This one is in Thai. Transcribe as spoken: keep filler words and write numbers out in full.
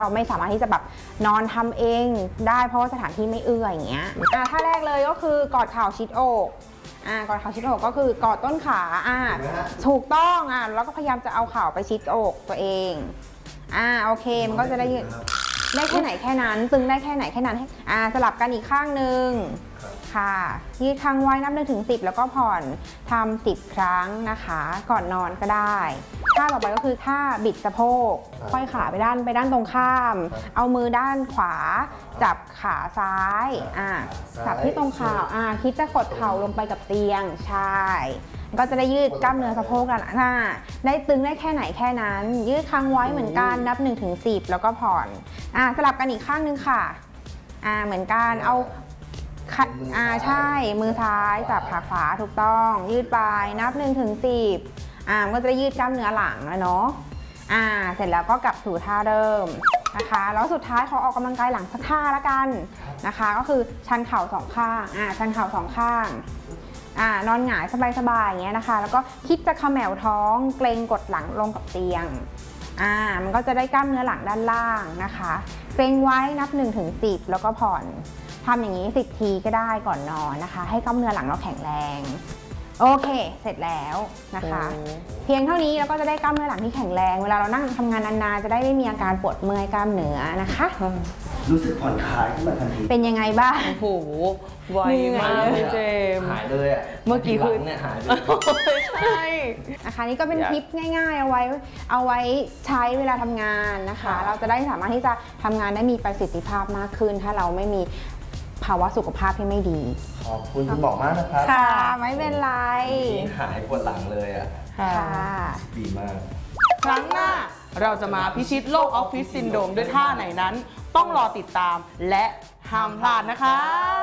เราไม่สามารถที่จะแบบนอนทำเองได้เพราะว่าสถานที่ไม่เอื้ออย่างเงี้ยอ่าท่าแรกเลยก็คือกอดเข่าชิดอกอ่ากอดเข่าชิดอกก็คือกอดต้นขาอ่าถูกต้องอ่าแล้วก็พยายามจะเอาเข่าไปชิดอกตัวเองอ่าโอเคมันก็จะได้ได้แค่ไหนแค่นั้นตึงได้แค่ไหนแค่นั้นอ่าสลับกันอีกข้างหนึ่งค่ะยืดค้างไว้นับหนึ่งถึงสิบแล้วก็ผ่อนทำสิบครั้งนะคะก่อนนอนก็ได้ท่าต่อไปก็คือท่าบิดสะโพกค่อยขาไปด้านไปด้านตรงข้ามเอามือด้านขวาจับขาซ้ายอ่าจับที่ตรงขาอ่าคิดจะกดเข่าลงไปกับเตียงใช่ก็จะได้ยืดกล้ามเนื้อสะโพกกันอ่าได้ตึงได้แค่ไหนแค่นั้นยืดค้างไว้เหมือนกันนับหนึ่งถึงสิบแล้วก็ผ่อนอ่าสลับกันอีกข้างนึงค่ะอ่าเหมือนกันเอาอ่าใช่มือซ้ายจับขาขวาถูกต้องยืดไปนับหนึ่งถึงสิบอ่าก็จะได้ยืดกล้ามเนื้อหลังแล้วเนาะอ่าเสร็จแล้วก็กลับสู่ท่าเดิมนะคะแล้วสุดท้ายขอออกกำลังกายหลังสักท่าละกันนะคะก็คือชันเข่าสองข้างอ่าชันเข่าสองข้างอ่านอนหงายสบายๆอย่างเงี้ยนะคะแล้วก็คิดจะเขมวท้องเกรงกดหลังลงกับเตียงอ่ามันก็จะได้กล้ามเนื้อหลังด้านล่างนะคะเกรงไว้นับหนึ่งถึงสิบแล้วก็ผ่อนทำอย่างนี้สิบทีก็ได้ก่อนนอนนะคะให้กล้ามเนื้อหลังเราแข็งแรงโอเคเสร็จแล้วนะคะเพียงเท่านี้เราก็จะได้กล้ามเนื้อหลังที่แข็งแรงเวลาเรานั่งทำงานนานๆจะได้ไม่มีอาการปวดเมื่อยกล้ามเนื้อนะคะรู้สึกผ่อนคลายขึ้นมาทันทีเป็นยังไงบ้างโอ้โหไวมากเลยเจมหายเลยอ่ะเมื่อกี้คือเนี่ยหายเลยใช่นะคะนี่ก็เป็นทิปง่ายๆเอาไว้เอาไว้ใช้เวลาทำงานนะคะเราจะได้สามารถที่จะทำงานได้มีประสิทธิภาพมากขึ้นถ้าเราไม่มีภาวะสุขภาพที่ไม่ดีขอบคุณคุณหมอมากนะครับค่ะไม่เป็นไรหายปวดหลังเลยอ่ะค่ะดีมากครั้งหน้าเราจะมาพิชิตโรคออฟฟิศซินโดรมด้วยท่าไหนนั้นต้องรอติดตามและห้ามพลาดนะคะ